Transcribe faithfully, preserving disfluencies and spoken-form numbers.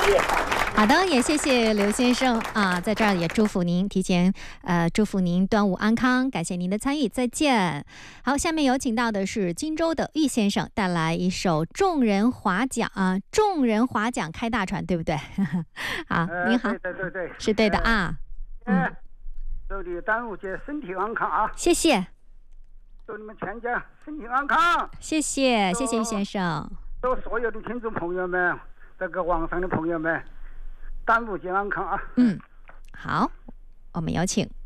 好的，也谢谢刘先生啊，在这儿也祝福您，提前呃祝福您端午安康，感谢您的参与，再见。好，下面有请到的是荆州的郁先生带来一首众人划桨啊，众人划桨开大船，对不对？好，您好， 对对对， 是对的啊。 嗯，祝你端午节身体安康啊！ 谢谢， 祝你们全家身体安康。 谢谢，谢谢郁先生。 祝所有的听众朋友们，这个网上的朋友们，端午节安康啊！ 嗯，好，我们有请。